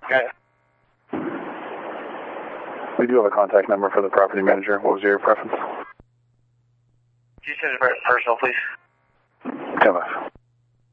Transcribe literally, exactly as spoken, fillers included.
Okay. We do have a contact number for the property manager. What was your preference? You said it personal, please. ten five.